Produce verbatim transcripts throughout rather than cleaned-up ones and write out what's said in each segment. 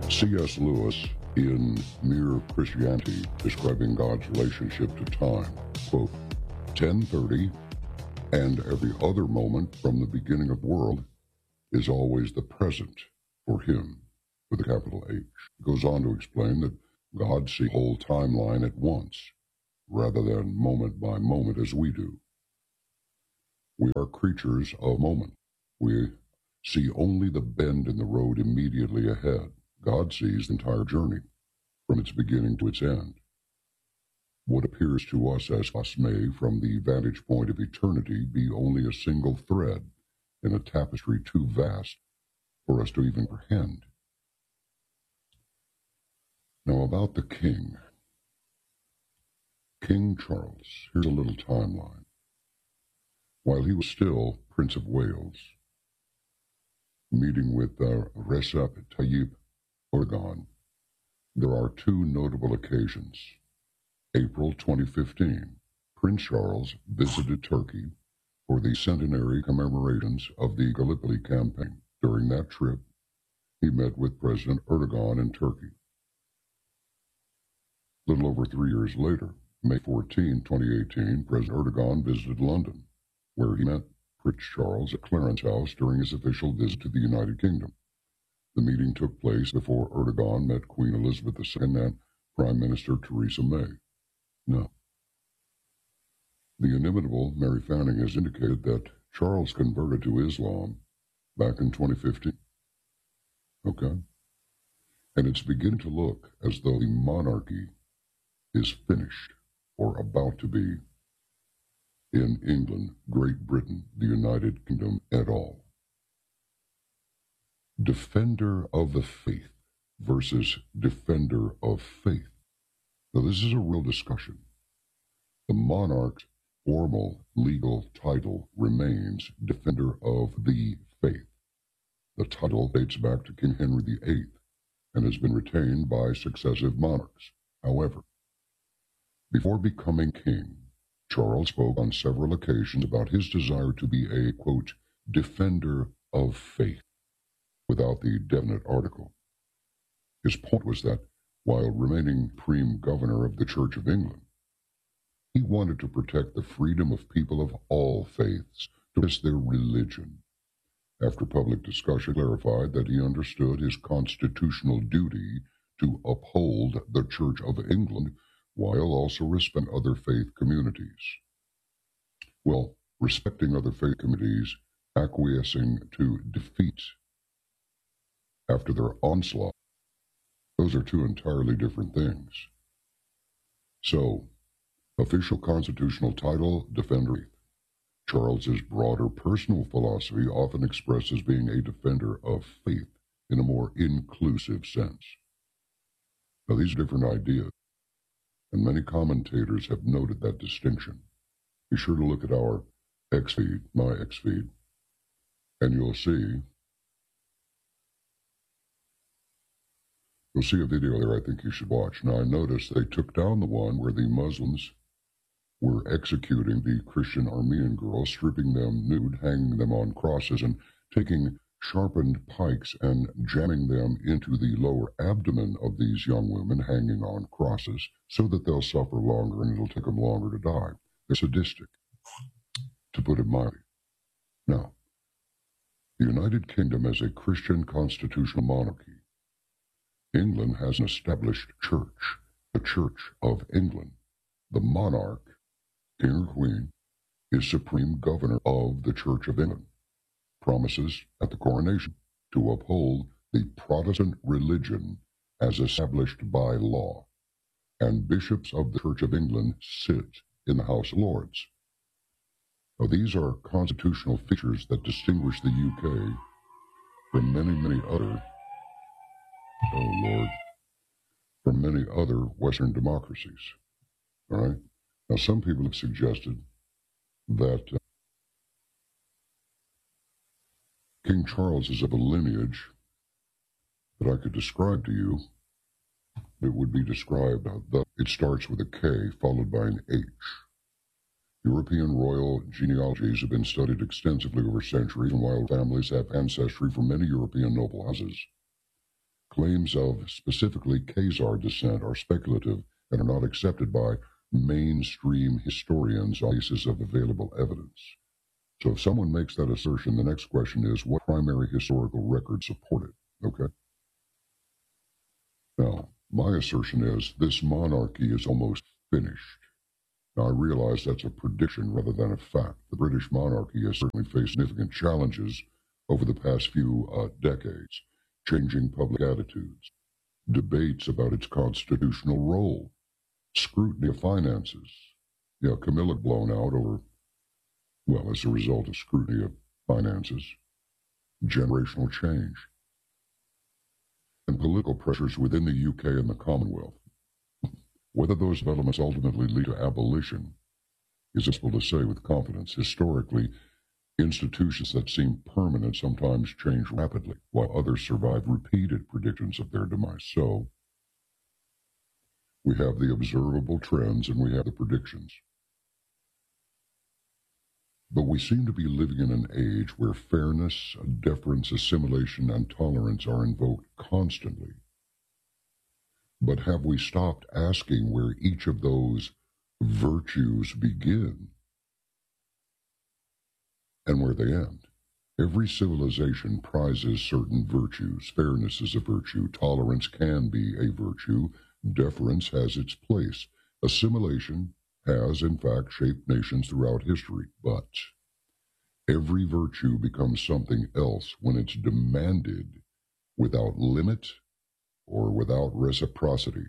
C S Lewis, in Mere Christianity, describing God's relationship to time, quote, ten thirty and every other moment from the beginning of the world is always the present for him, with a capital H. It goes on to explain that God sees the whole timeline at once, rather than moment by moment as we do. We are creatures of moment. We see only the bend in the road immediately ahead. God sees the entire journey, from its beginning to its end. What appears to us as us may, from the vantage point of eternity, be only a single thread in a tapestry too vast for us to even comprehend. Now about the king. King Charles, here's a little timeline. While he was still Prince of Wales, meeting with uh, Recep Tayyip Erdogan, there are two notable occasions. April twenty fifteen, Prince Charles visited Turkey for the centenary commemorations of the Gallipoli campaign. During that trip, he met with President Erdogan in Turkey. A little over three years later, May fourteenth, twenty eighteen, President Erdogan visited London, where he met Prince Charles at Clarence House during his official visit to the United Kingdom. The meeting took place before Erdogan met Queen Elizabeth the Second and Prime Minister Theresa May. No. The inimitable Mary Fanning has indicated that Charles converted to Islam back in twenty fifteen. Okay? And it's beginning to look as though the monarchy is finished or about to be in England, Great Britain, the United Kingdom, et al. Defender of the faith versus defender of faith. Now, this is a real discussion. The monarch's formal legal title remains Defender of the Faith. The title dates back to King Henry the Eighth and has been retained by successive monarchs. However, before becoming king, Charles spoke on several occasions about his desire to be a, quote, defender of faith, without the definite article. His point was that, while remaining supreme governor of the Church of England, he wanted to protect the freedom of people of all faiths to practice their religion. After public discussion, he clarified that he understood his constitutional duty to uphold the Church of England while also respecting other faith communities. Well, respecting other faith communities, acquiescing to defeat after their onslaught, those are two entirely different things. So, official constitutional title, Defender of Faith. Charles's broader personal philosophy often expressed as being a defender of faith in a more inclusive sense. Now, these are different ideas, and many commentators have noted that distinction. Be sure to look at our X feed, my X feed, and you'll see You'll see a video there I think you should watch. Now, I noticed they took down the one where the Muslims were executing the Christian Armenian girls, stripping them nude, hanging them on crosses, and taking sharpened pikes and jamming them into the lower abdomen of these young women hanging on crosses so that they'll suffer longer and it'll take them longer to die. They're sadistic, to put it mildly. Now, the United Kingdom as a Christian constitutional monarchy. England has an established church, the Church of England. The monarch, king or queen, is supreme governor of the Church of England. Promises at the coronation to uphold the Protestant religion as established by law, and bishops of the Church of England sit in the House of Lords. Now, these are constitutional features that distinguish the U K from many, many other Oh, Lord. From many other Western democracies. All right? Now, some people have suggested that uh, King Charles is of a lineage that I could describe to you. It would be described, uh, the, it starts with a K followed by an H. European royal genealogies have been studied extensively over centuries, and while families have ancestry from many European noble houses, Claims of specifically Khazar descent are speculative and are not accepted by mainstream historians on the basis of available evidence. So if someone makes that assertion, the next question is, what primary historical record support it? Okay? Now, my assertion is this monarchy is almost finished. Now, I realize that's a prediction rather than a fact. The British monarchy has certainly faced significant challenges over the past few uh, decades, changing public attitudes, debates about its constitutional role, scrutiny of finances. You know, Camilla blown out over, well, as a result of scrutiny of finances, generational change, and political pressures within the U K and the Commonwealth. Whether those developments ultimately lead to abolition is impossible to say with confidence. Historically, institutions that seem permanent sometimes change rapidly, while others survive repeated predictions of their demise. So, we have the observable trends and we have the predictions. But we seem to be living in an age where fairness, deference, assimilation, and tolerance are invoked constantly. But have we stopped asking where each of those virtues begin and where they end? Every civilization prizes certain virtues. Fairness is a virtue. Tolerance can be a virtue. Deference has its place. Assimilation has, in fact, shaped nations throughout history. But every virtue becomes something else when it's demanded without limit or without reciprocity.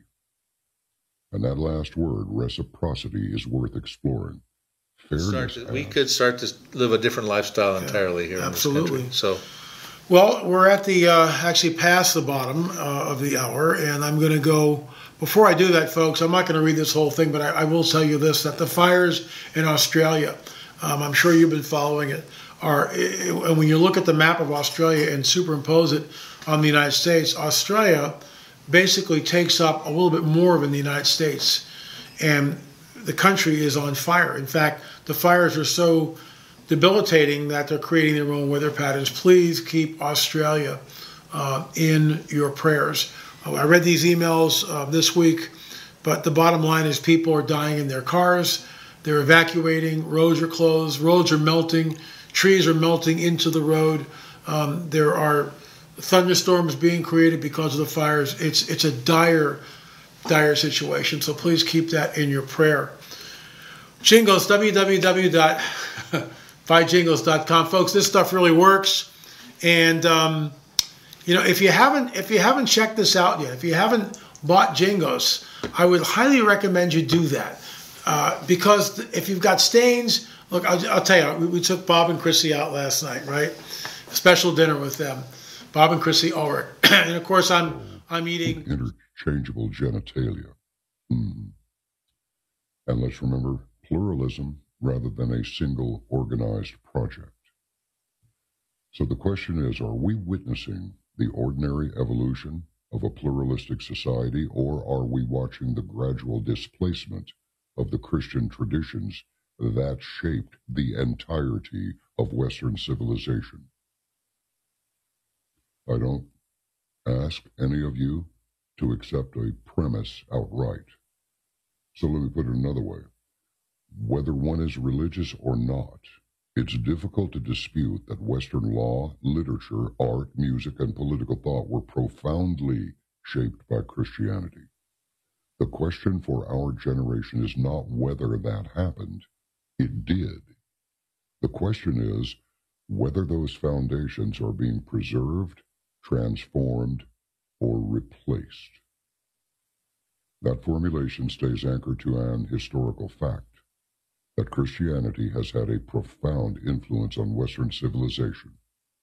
And that last word, reciprocity, is worth exploring. Fairness. To, we could start to live a different lifestyle entirely yeah, here absolutely. in this country. So, well, we're at the, uh, actually past the bottom uh, of the hour, and I'm going to go, before I do that, folks, I'm not going to read this whole thing, but I, I will tell you this, that the fires in Australia, um, I'm sure you've been following it, are, and when you look at the map of Australia and superimpose it on the United States, Australia basically takes up a little bit more than the United States, and the country is on fire. In fact, the fires are so debilitating that they're creating their own weather patterns. Please keep Australia uh, in your prayers. Uh, I read these emails uh, this week, but the bottom line is people are dying in their cars. They're evacuating. Roads are closed. Roads are melting. Trees are melting into the road. Um, there are thunderstorms being created because of the fires. It's it's a dire, dire situation. So please keep that in your prayer. Jingles, w w w dot buy jingles dot com. Folks, this stuff really works. And um, you know, if you haven't if you haven't checked this out yet, if you haven't bought Jingles, I would highly recommend you do that. Uh, because if you've got stains, look, I'll, I'll tell you, we, we took Bob and Chrissy out last night, right? A special dinner with them. Bob and Chrissy Ulrich. And of course, I'm I'm eating interchangeable genitalia. Mm. And let's remember pluralism rather than a single organized project. So the question is, are we witnessing the ordinary evolution of a pluralistic society, or are we watching the gradual displacement of the Christian traditions that shaped the entirety of Western civilization? I don't ask any of you to accept a premise outright. So let me put it another way. Whether one is religious or not, it's difficult to dispute that Western law, literature, art, music, and political thought were profoundly shaped by Christianity. The question for our generation is not whether that happened. It did. The question is whether those foundations are being preserved, transformed, or replaced. That formulation stays anchored to an historical fact, that Christianity has had a profound influence on Western civilization.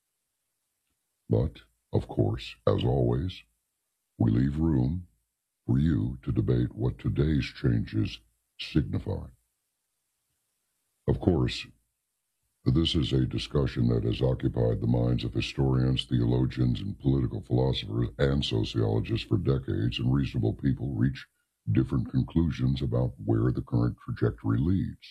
But, of course, as always, we leave room for you to debate what today's changes signify. Of course, this is a discussion that has occupied the minds of historians, theologians, and political philosophers and sociologists for decades, and reasonable people reach different conclusions about where the current trajectory leads.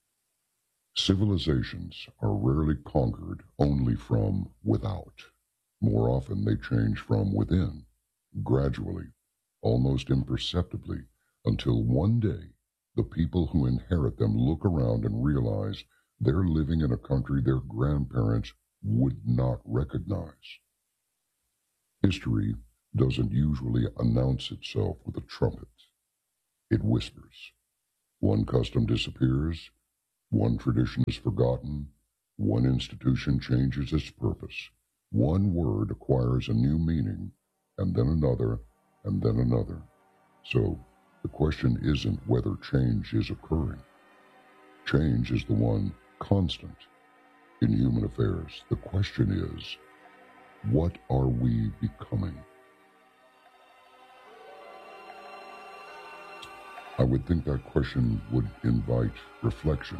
Civilizations are rarely conquered only from without. More often, they change from within, gradually, almost imperceptibly, until one day, the people who inherit them look around and realize they're living in a country their grandparents would not recognize. History doesn't usually announce itself with a trumpet. It whispers. One custom disappears, one tradition is forgotten, one institution changes its purpose, one word acquires a new meaning, and then another, and then another. So, the question isn't whether change is occurring. Change is the one constant in human affairs. The question is, what are we becoming? I would think that question would invite reflection,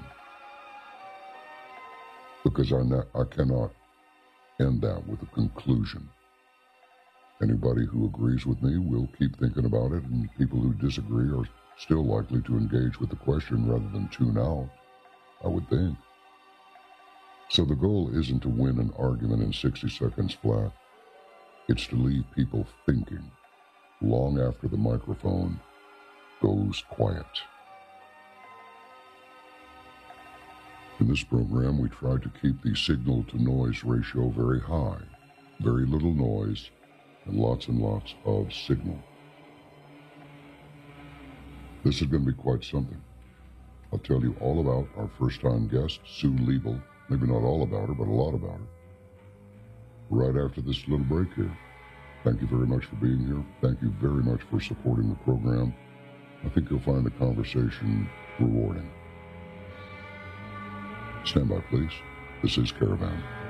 because I, na- I cannot end that with a conclusion. Anybody who agrees with me will keep thinking about it, and people who disagree are still likely to engage with the question rather than tune out, I would think. So the goal isn't to win an argument in sixty seconds flat. It's to leave people thinking long after the microphone goes quiet. In this program, we try to keep the signal-to-noise ratio very high. Very little noise and lots and lots of signal. This is going to be quite something. I'll tell you all about our first-time guest, Sue Liebel. Maybe not all about her, but a lot about her. Right after this little break here. Thank you very much for being here. Thank you very much for supporting the program. I think you'll find the conversation rewarding. Stand by, please. This is Caravan.